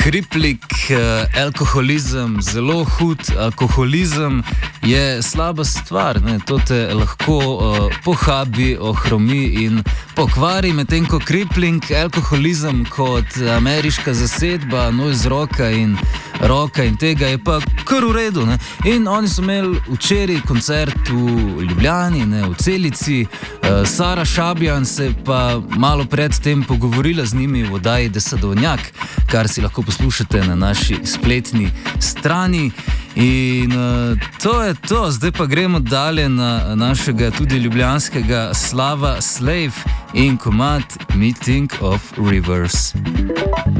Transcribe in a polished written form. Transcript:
kriplik, alkoholizem, zelo hud alkoholizem je slaba stvar. Ne? To te lahko pohabi, ohromi in pokvari, medtem ko kripling, alkoholizem kot ameriška zasedba, nož roka in tega je pa kar v redu. Ne? In oni so imeli včeraj koncert v Ljubljani, ne, v Celici. Sara Šabjan se pa malo pred tem pogovorila z njimi v oddaji Desadovnjak, kar si lahko poslušate na naši spletni strani. In to je to, zdaj pa gremo dalje na našega tudi ljubljanskega Slava Slave in komad Meeting of Rivers.